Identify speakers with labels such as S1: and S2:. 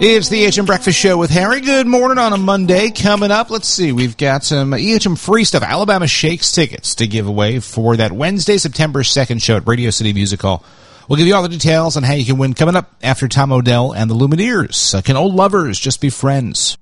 S1: It's the EHM Breakfast Show with Harry. Good morning on a Monday. Coming up, let's see, we've got some EHM free stuff, Alabama Shakes tickets to give away for that Wednesday, September 2nd show at Radio City Music Hall. We'll give you all the details on how you can win coming up after Tom Odell and the Lumineers. Can old lovers just be friends?